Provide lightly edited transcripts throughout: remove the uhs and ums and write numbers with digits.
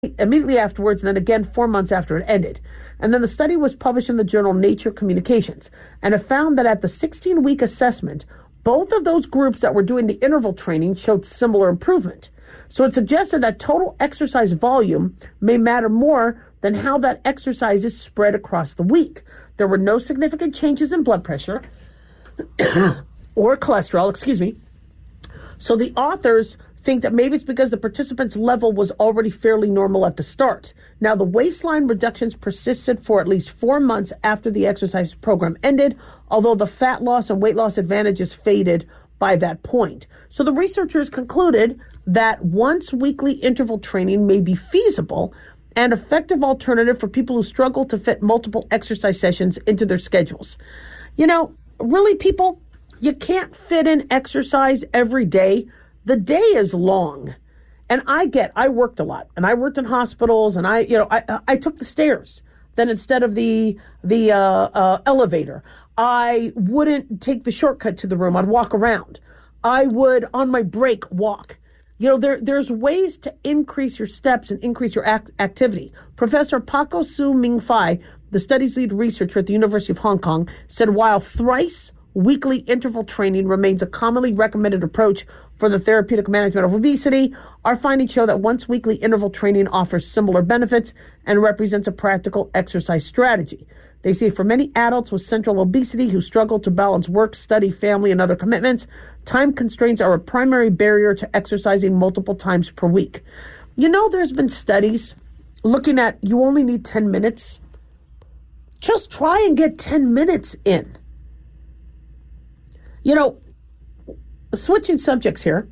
immediately afterwards, and then again 4 months after it ended. And then the study was published in the journal Nature Communications, and it found that at the 16-week assessment, both of those groups that were doing the interval training showed similar improvement. So it suggested that total exercise volume may matter more than how that exercise is spread across the week. There were no significant changes in blood pressure or cholesterol, So the authors think that maybe it's because the participants' level was already fairly normal at the start. Now, the waistline reductions persisted for at least 4 months after the exercise program ended, although the fat loss and weight loss advantages faded by that point. So the researchers concluded that once weekly interval training may be feasible and effective alternative for people who struggle to fit multiple exercise sessions into their schedules. You know, really, people, you can't fit in exercise every day. The day is long. And I worked a lot, and I worked in hospitals, and I took the stairs. Then instead of the elevator, I wouldn't take the shortcut to the room. I'd walk around. I would, on my break, walk. You know, there's ways to increase your steps and increase your activity. Professor Paco Su Ming Fai, the study's lead researcher at the University of Hong Kong, said while thrice weekly interval training remains a commonly recommended approach for the therapeutic management of obesity, our findings show that once weekly interval training offers similar benefits and represents a practical exercise strategy. They say for many adults with central obesity who struggle to balance work, study, family, and other commitments, time constraints are a primary barrier to exercising multiple times per week. You know, there's been studies looking at you only need 10 minutes. Just try and get 10 minutes in. You know, switching subjects here,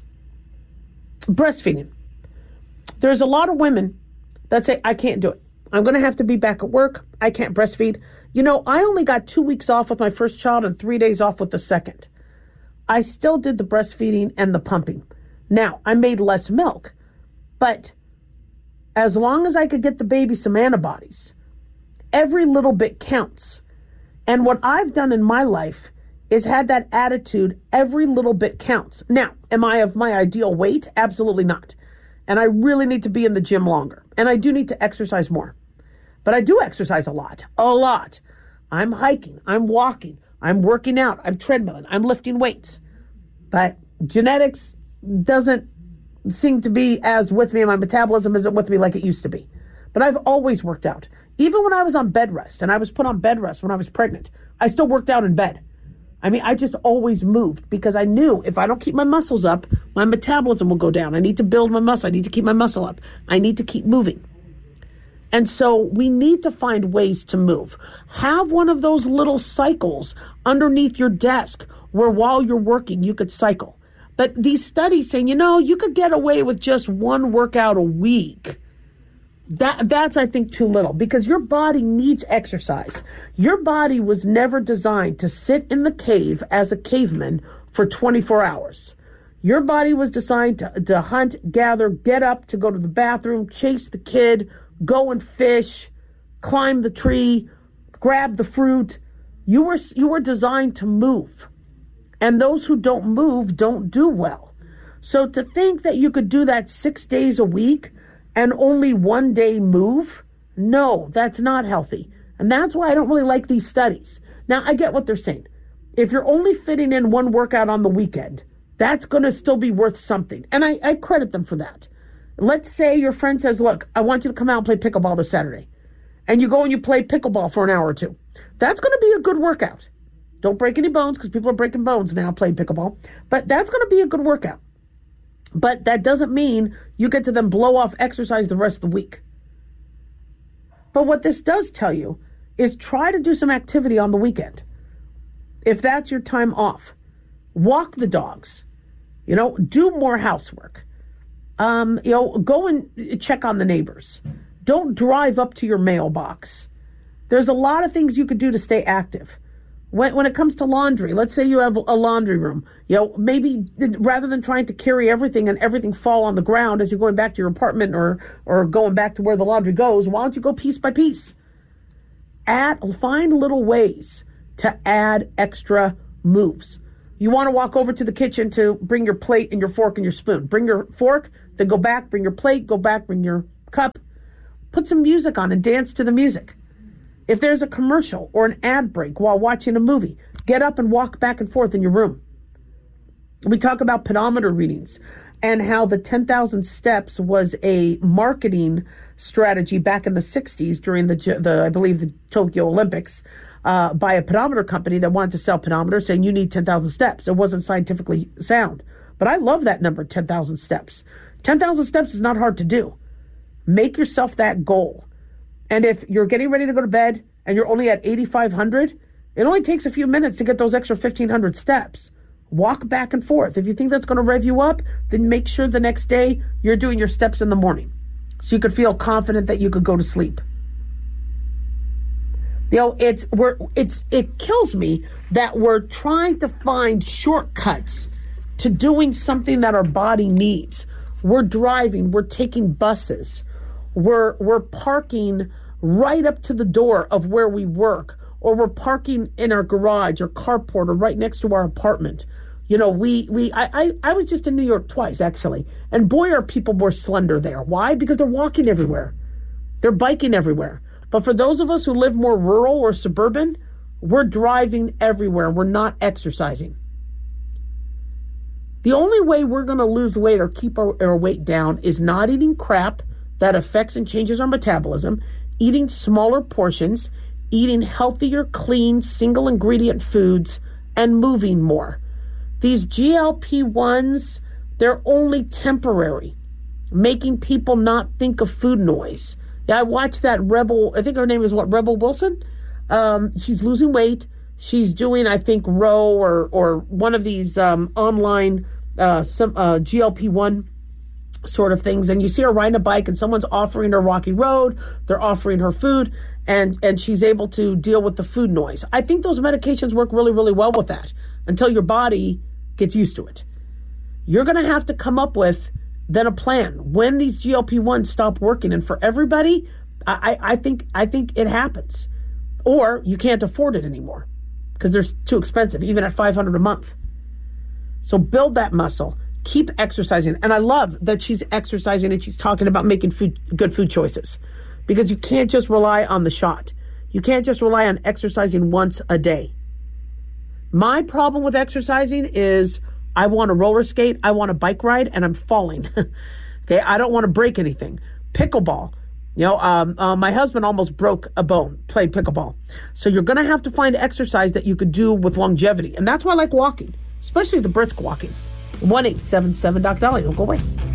breastfeeding. There's a lot of women that say, I can't do it. I'm going to have to be back at work. I can't breastfeed. You know, I only got 2 weeks off with my first child and 3 days off with the second. I still did the breastfeeding and the pumping. Now, I made less milk, but as long as I could get the baby some antibodies, every little bit counts. And what I've done in my life is had that attitude, every little bit counts. Now, am I of my ideal weight? Absolutely not. And I really need to be in the gym longer. And I do need to exercise more. But I do exercise a lot. I'm hiking, I'm walking, I'm working out, I'm treadmilling, I'm lifting weights. But genetics doesn't seem to be as with me, and my metabolism isn't with me like it used to be. But I've always worked out. Even when I was on bed rest, and I was put on bed rest when I was pregnant, I still worked out in bed. I mean, I just always moved because I knew if I don't keep my muscles up, my metabolism will go down. I need to build my muscle. I need to keep my muscle up. I need to keep moving. And so we need to find ways to move. Have one of those little cycles underneath your desk where while you're working, you could cycle. But these studies saying, you know, you could get away with just one workout a week. That's, I think, too little because your body needs exercise. Your body was never designed to sit in the cave as a caveman for 24 hours. Your body was designed to hunt, gather, get up, to go to the bathroom, chase the kid, go and fish, climb the tree, grab the fruit. You were designed to move. And those who don't move don't do well. So to think that you could do that 6 days a week and only 1 day move, no, that's not healthy. And that's why I don't really like these studies. Now, I get what they're saying. If you're only fitting in one workout on the weekend, that's going to still be worth something. And I credit them for that. Let's say your friend says, look, I want you to come out and play pickleball this Saturday. And you go and you play pickleball for an hour or two. That's going to be a good workout. Don't break any bones because people are breaking bones now playing pickleball. But that's going to be a good workout. But that doesn't mean you get to then blow off exercise the rest of the week. But what this does tell you is try to do some activity on the weekend. If that's your time off, walk the dogs, do more housework, go and check on the neighbors. Don't drive up to your mailbox. There's a lot of things you could do to stay active. When it comes to laundry, let's say you have a laundry room, maybe rather than trying to carry everything and everything fall on the ground as you're going back to your apartment or going back to where the laundry goes, why don't you go piece by piece? Find little ways to add extra moves. You want to walk over to the kitchen to bring your plate and your fork and your spoon. Bring your fork, then go back, bring your plate, go back, bring your cup, put some music on and dance to the music. If there's a commercial or an ad break while watching a movie, get up and walk back and forth in your room. We talk about pedometer readings and how the 10,000 steps was a marketing strategy back in the 60s during I believe the Tokyo Olympics, by a pedometer company that wanted to sell pedometers saying you need 10,000 steps. It wasn't scientifically sound. But I love that number, 10,000 steps. 10,000 steps is not hard to do. Make yourself that goal. And if you're getting ready to go to bed and you're only at 8,500, it only takes a few minutes to get those extra 1,500 steps. Walk back and forth. If you think that's going to rev you up, then make sure the next day you're doing your steps in the morning so you could feel confident that you could go to sleep. You know, it kills me that we're trying to find shortcuts to doing something that our body needs. We're driving, we're taking buses, we're parking right up to the door of where we work, or we're parking in our garage or carport or right next to our apartment. You know, I was just in New York twice, actually. And boy, are people more slender there. Why? Because they're walking everywhere. They're biking everywhere. But for those of us who live more rural or suburban, we're driving everywhere. We're not exercising. The only way we're going to lose weight or keep our weight down is not eating crap that affects and changes our metabolism, eating smaller portions, eating healthier, clean, single ingredient foods, and moving more. These GLP-1s, they're only temporary, making people not think of food noise. Yeah, I watched that Rebel, I think her name is Rebel Wilson? She's losing weight. She's doing, I think, Row or one of these online GLP-1 sort of things. And you see her riding a bike and someone's offering her Rocky Road. They're offering her food and she's able to deal with the food noise. I think those medications work really, really well with that until your body gets used to it. You're going to have to come up with then a plan when these GLP-1s stop working. And for everybody, I think it happens. Or you can't afford it anymore because they're too expensive, even at $500 a month. So build that muscle. Keep exercising. And I love that she's exercising and she's talking about making good food choices, because you can't just rely on the shot. You can't just rely on exercising once a day. My problem with exercising is I want to roller skate, I want a bike ride, and I'm falling. Okay, I don't want to break anything. Pickleball. You know, my husband almost broke a bone playing pickleball. So you're going to have to find exercise that you could do with longevity. And that's why I like walking, especially the brisk walking. 1-877-DOC-DOLLY. Don't go away.